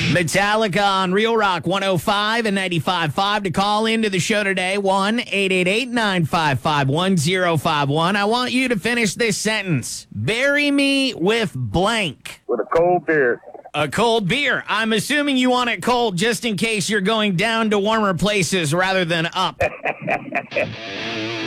Metallica on Real Rock 105 and 95.5. To call into the show today, 1-888-955-1051. I want you to finish this sentence. Bury me with blank. With a cold beer. A cold beer. I'm assuming you want it cold just in case you're going down to warmer places rather than up.